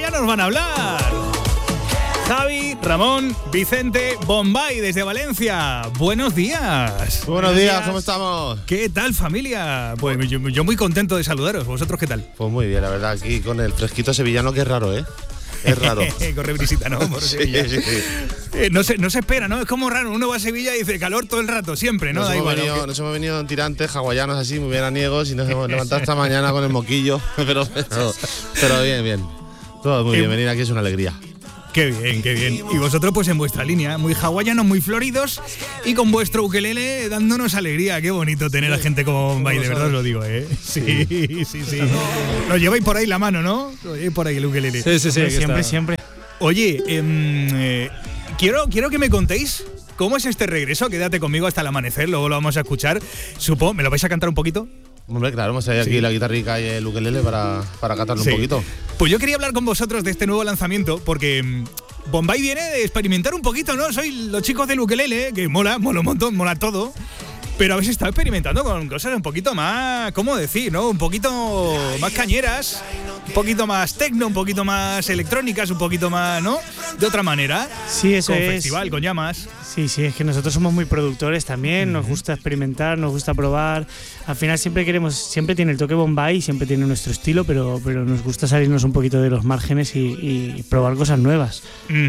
ya nos van a hablar. Javi, Ramón, Vicente, Bombay desde Valencia. Buenos días. Buenos días, ¿cómo estamos? ¿Qué tal, familia? Pues yo muy contento de saludaros. ¿Vosotros qué tal? Pues muy bien, la verdad, aquí con el fresquito sevillano, que es raro, ¿eh? Es raro. Corre brisita, ¿no? Por Sevilla. Sí. No se espera, ¿no? Es como raro. Uno va a Sevilla y dice calor todo el rato, siempre, ¿no? Nos hemos venido en tirantes hawaianos así, muy veraniegos, y nos hemos levantado esta mañana con el moquillo. Pero bien. Todo muy bien, venir aquí es una alegría. Qué bien. Y vosotros pues en vuestra línea, muy hawaianos, muy floridos y con vuestro ukelele dándonos alegría. Qué bonito tener a gente como Bombay, de verdad os lo digo, ¿eh? Sí. Lo lleváis por ahí la mano, ¿no? Lo lleváis por ahí el ukelele. Sí, siempre. Oye, quiero que me contéis cómo es este regreso. Quédate conmigo hasta el amanecer, luego lo vamos a escuchar. Supongo, ¿me lo vais a cantar un poquito? Hombre, claro, hemos traído aquí la guitarrica y el ukelele para cantarlo un poquito. Pues yo quería hablar con vosotros de este nuevo lanzamiento porque Bombay viene de experimentar un poquito, ¿no? Soy los chicos del ukelele, que mola un montón, mola todo. Pero habéis estado experimentando con cosas un poquito más, ¿cómo decir, no? Un poquito más cañeras, un poquito más techno, un poquito más electrónicas, un poquito más, ¿no? De otra manera. Sí, eso con es. Festival, con llamas. Sí, es que nosotros somos muy productores también, nos gusta experimentar, nos gusta probar. Al final siempre tiene el toque Bombay, siempre tiene nuestro estilo, pero nos gusta salirnos un poquito de los márgenes y probar cosas nuevas.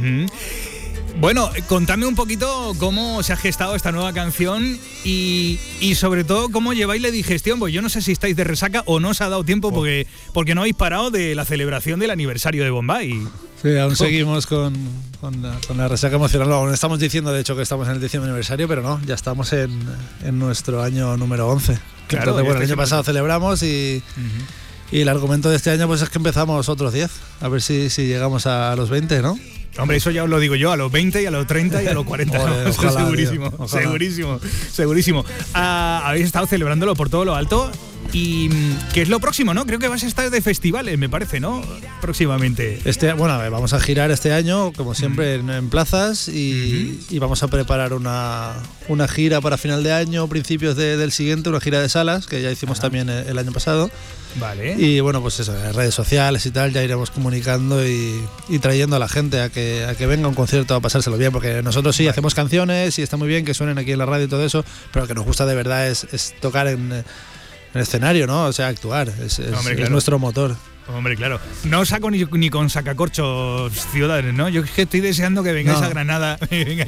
Bueno, contadme un poquito cómo se ha gestado esta nueva canción y sobre todo cómo lleváis la digestión, porque yo no sé si estáis de resaca o no os ha dado tiempo porque no habéis parado de la celebración del aniversario de Bombay. Sí, aún seguimos con la resaca emocional. Aún estamos diciendo, de hecho, que estamos en el 10º aniversario, pero no, ya estamos en nuestro año número 11. Claro. Entonces, bueno, el año pasado celebramos y el argumento de este año pues es que empezamos otros 10. A ver si llegamos a los 20, ¿no? Hombre, eso ya os lo digo yo, a los 20 y a los 30 y a los 40. Ojalá, segurísimo, tío, ojalá. segurísimo. Habéis estado celebrándolo por todo lo alto. ¿Y qué es lo próximo, no? Creo que vas a estar de festivales, me parece, ¿no? Próximamente. Vamos a girar este año, como siempre, en plazas y vamos a preparar una gira para final de año, principios del siguiente, una gira de salas, que ya hicimos también el año pasado. Vale. Y bueno, pues eso, en redes sociales y tal, ya iremos comunicando y trayendo a la gente a que venga a un concierto a pasárselo bien, porque nosotros sí hacemos canciones y está muy bien que suenen aquí en la radio y todo eso, pero lo que nos gusta de verdad es tocar en el escenario, ¿no? O sea, actuar, es nuestro motor. Hombre, claro. No saco ni con sacacorchos ciudadanos, ¿no? Yo es que estoy deseando que vengáis a Granada.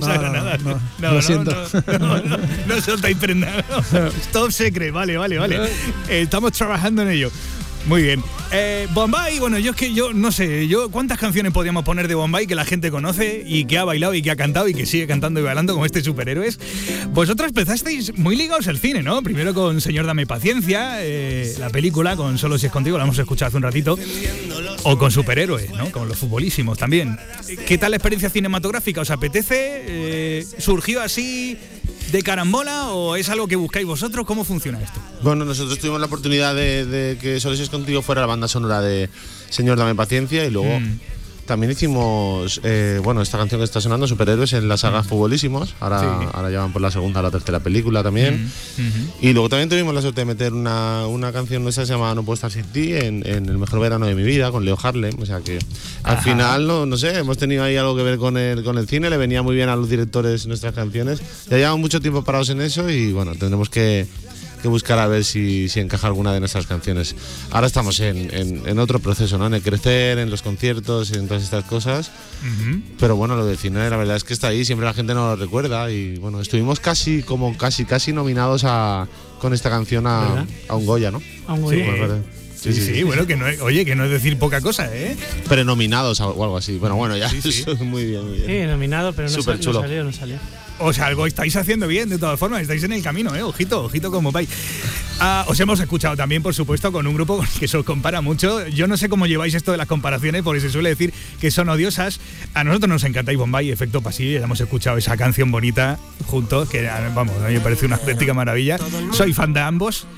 No, lo siento. No soltáis prenda. Top secret, vale. Estamos trabajando en ello. Muy bien. Bombay, bueno, yo no sé, ¿cuántas canciones podríamos poner de Bombay que la gente conoce y que ha bailado y que ha cantado y que sigue cantando y bailando como este superhéroes? Vosotros empezasteis muy ligados al cine, ¿no? Primero con Señor Dame Paciencia, la película con Solo si es contigo, la hemos escuchado hace un ratito, o con Superhéroes, ¿no? Con Los Futbolísimos también. ¿Qué tal la experiencia cinematográfica? ¿Os apetece? ¿Surgió así de carambola o es algo que buscáis vosotros? ¿Cómo funciona esto? Bueno, nosotros tuvimos la oportunidad de que Solo si es contigo fuera la banda sonora de Señor Dame Paciencia, y luego también hicimos esta canción que está sonando, Superhéroes, en la saga Futbolísimos. Ahora ya van por la segunda o la tercera película también. Y luego también tuvimos la suerte de meter una canción nuestra que se llama No puedo estar sin ti en El mejor verano de mi vida, con Leo Harlem. O sea que al final, no sé, hemos tenido ahí algo que ver con el cine. Le venía muy bien a los directores nuestras canciones. Ya llevamos mucho tiempo parados en eso y bueno, tendremos que buscar a ver si encaja alguna de nuestras canciones. Ahora estamos en otro proceso, ¿no? En el crecer, en los conciertos, en todas estas cosas. Pero bueno, lo del cine, la verdad es que está ahí, siempre la gente nos lo recuerda. Y bueno, estuvimos casi nominados con esta canción a un Goya, ¿no? A un Goya. Sí, bueno, que no es decir poca cosa, ¿eh? Prenominados o algo así. Bueno, ya. Sí. Muy bien. Sí, nominado, pero no salió. O sea, algo estáis haciendo bien, de todas formas, estáis en el camino, ¿eh? Ojito como vais. Os hemos escuchado también, por supuesto, con un grupo con el que se os compara mucho. Yo no sé cómo lleváis esto de las comparaciones, porque se suele decir que son odiosas. A nosotros nos encantáis Bombay, Efecto Pasillo, hemos escuchado esa canción bonita juntos, que vamos, a mí me parece una auténtica maravilla. Soy fan de ambos.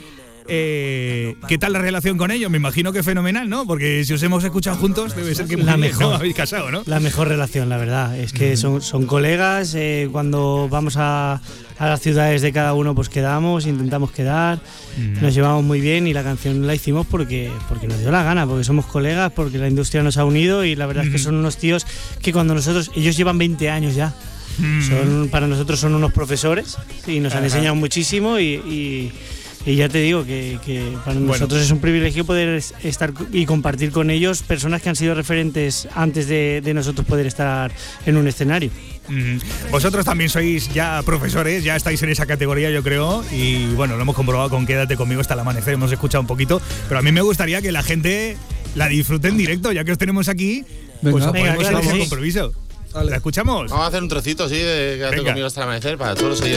¿Qué tal la relación con ellos? Me imagino que fenomenal, ¿no? Porque si os hemos escuchado juntos, debe ser que La muy bien, mejor. ¿no? Habéis casado, ¿no? La mejor relación, la verdad. Es que son colegas. Cuando vamos a las ciudades de cada uno, pues quedamos, intentamos quedar. Nos llevamos muy bien y la canción la hicimos porque nos dio la gana, porque somos colegas, porque la industria nos ha unido y la verdad es que son unos tíos que cuando ellos llevan 20 años ya. Para nosotros son unos profesores y nos han enseñado muchísimo y ya te digo que para nosotros es un privilegio poder estar y compartir con ellos personas que han sido referentes antes de nosotros poder estar en un escenario. Vosotros también sois ya profesores, ya estáis en esa categoría, yo creo, y bueno, lo hemos comprobado con Quédate conmigo hasta el amanecer, hemos escuchado un poquito, pero a mí me gustaría que la gente la disfrute en directo, ya que os tenemos aquí, pues os Venga, ponemos claro ese que sí. compromiso. Vale. ¿La escuchamos? Vamos a hacer un trocito, sí, de Quédate Venga. conmigo hasta el amanecer para todos los oyentes.